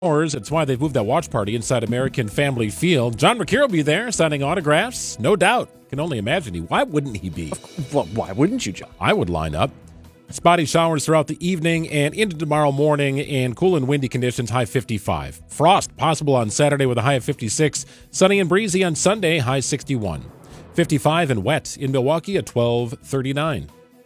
It's why they've moved that watch party inside American Family Field. John McKeer will be there signing autographs, no doubt. Can only imagine. Why wouldn't he be? Well, why wouldn't you, John? I would line up. Spotty showers throughout the evening and into tomorrow morning, and cool and windy conditions, high 55. Frost possible on Saturday with a high of 56. Sunny and breezy on Sunday, high 61. 55 and wet in Milwaukee at 12:39.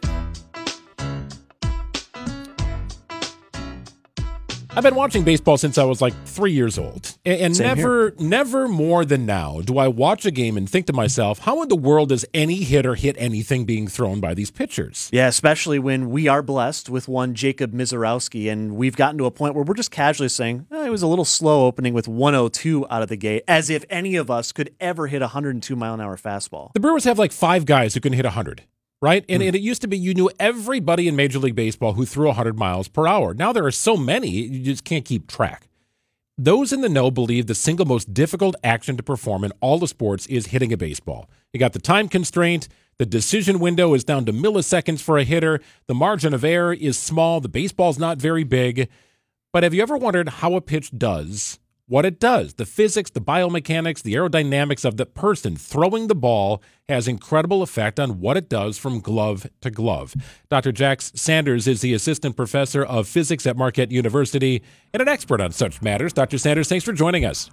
I've been watching baseball since I was like 3 years old. And never more than now do I watch a game and think to myself, how in the world does any hitter hit anything being thrown by these pitchers? Yeah, especially when we are blessed with one Jacob Misiorowski, and we've gotten to a point where we're just casually saying, it was a little slow opening with 102 out of the gate, as if any of us could ever hit a 102-mile-an-hour fastball. The Brewers have like 5 guys who can hit 100. Right? And it used to be you knew everybody in Major League Baseball who threw 100 miles per hour. Now there are so many, you just can't keep track. Those in the know believe the single most difficult action to perform in all the sports is hitting a baseball. You got the time constraint. The decision window is down to milliseconds for a hitter. The margin of error is small. The baseball's not very big. But have you ever wondered how a pitch does what it does? The physics, the biomechanics, the aerodynamics of the person throwing the ball has incredible effect on what it does from glove to glove. Dr. Jax Sanders is the assistant professor of physics at Marquette University and an expert on such matters. Dr. Sanders, thanks for joining us.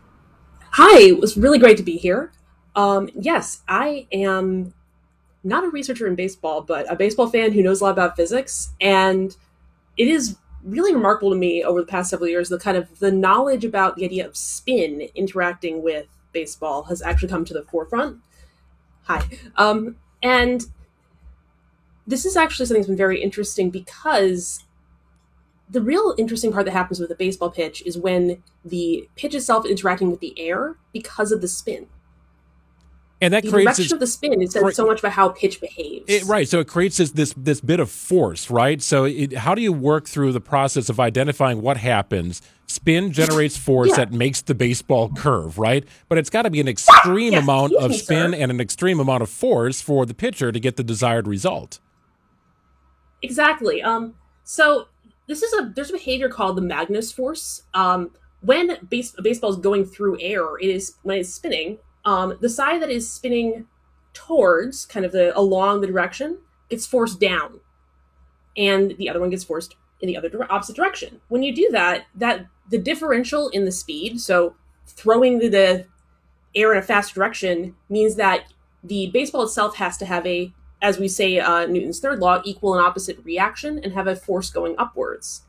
Hi, it was really great to be here. Yes, I am not a researcher in baseball, but a baseball fan who knows a lot about physics, and it is really remarkable to me over the past several years, the knowledge about the idea of spin interacting with baseball has actually come to the forefront. Hi. And this is actually something that's been very interesting because the real interesting part that happens with a baseball pitch is when the pitch itself is interacting with the air because of the spin. And that the creates direction of the spin is so much about how pitch behaves. Right. So it creates this bit of force, right? So how do you work through the process of identifying what happens? Spin generates force that makes the baseball curve, right? But it's got to be an extreme amount of spin and an extreme amount of force for the pitcher to get the desired result. Exactly. So there's a behavior called the Magnus force. When a baseball is going through air, when it's spinning. The side that is spinning towards along the direction gets forced down, and the other one gets forced in the opposite direction. When you do that the differential in the speed, so throwing the air in a fast direction, means that the baseball itself has to have as we say, Newton's third law, equal and opposite reaction and have a force going upwards.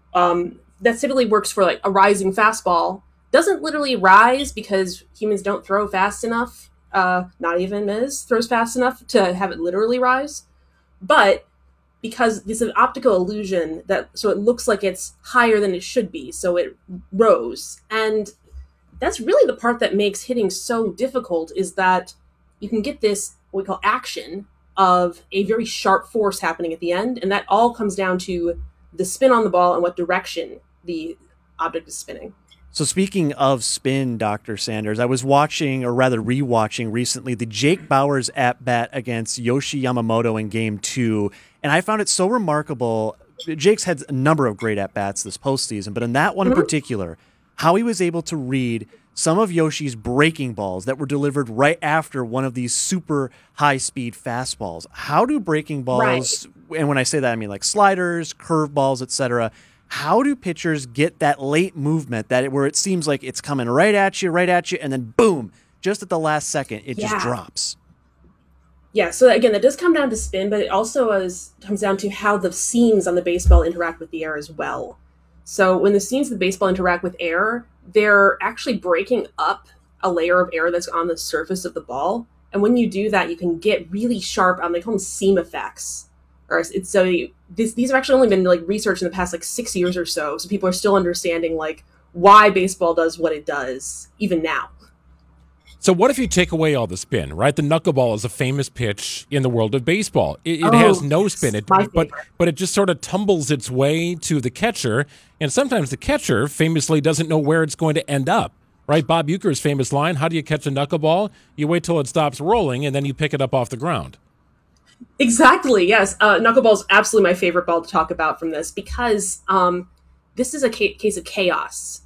That typically works for like a rising fastball. Doesn't literally rise because humans don't throw fast enough. Not even Miz throws fast enough to have it literally rise. But because this is an optical illusion, so it looks like it's higher than it should be, so it rose. And that's really the part that makes hitting so difficult, is that you can get this, what we call action, of a very sharp force happening at the end, and that all comes down to the spin on the ball and what direction the object is spinning. So speaking of spin, Dr. Sanders, I was watching, or rather rewatching recently, the Jake Bauers at-bat against Yoshi Yamamoto in Game 2, and I found it so remarkable. Jake's had a number of great at-bats this postseason, but in that one in particular, how he was able to read some of Yoshi's breaking balls that were delivered right after one of these super high-speed fastballs. How do breaking balls, and when I say that, I mean like sliders, curveballs, etc., how do pitchers get that late movement where it seems like it's coming right at you, and then boom, just at the last second, it just drops? Yeah, so again, that does come down to spin, but it also comes down to how the seams on the baseball interact with the air as well. So when the seams of the baseball interact with air, they're actually breaking up a layer of air that's on the surface of the ball. And when you do that, you can get really sharp, they call them seam effects. These have actually only been researched in the past 6 years or so. So people are still understanding why baseball does what it does even now. So what if you take away all the spin, right? The knuckleball is a famous pitch in the world of baseball. It has no spin, but it just sort of tumbles its way to the catcher, and sometimes the catcher famously doesn't know where it's going to end up, right? Bob Uecker's famous line, how do you catch a knuckleball? You wait till it stops rolling, and then you pick it up off the ground. Exactly, yes. Knuckleball is absolutely my favorite ball to talk about from this, because this is a case of chaos.